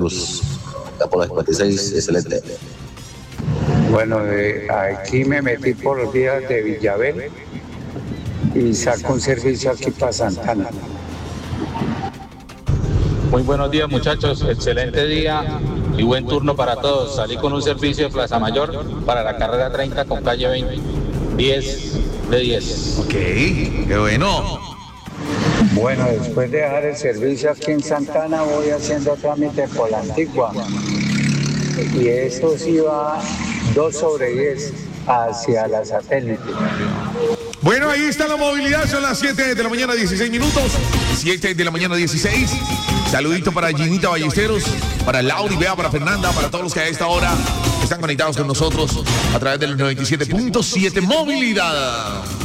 Cruz. Por la 56, excelente. Bueno, aquí me metí por los días de Villabel y saco un servicio aquí para Santana. Muy buenos días, muchachos. Excelente día y buen turno para todos. Salí con un servicio de Plaza Mayor para la carrera 30 con calle 20. 10 de 10. Ok, qué bueno. Bueno, después de dejar el servicio aquí en Santana, voy haciendo trámite por la Antigua. Y eso sí va 2/10 hacia la satélite. Bueno, ahí está la movilidad, son las 7 de la mañana, 16 minutos. 7 de la mañana, 16. Saludito para Ginita Ballesteros, para Lauri, Bea, para Fernanda, para todos los que a esta hora están conectados con nosotros a través del 97.7 Movilidad.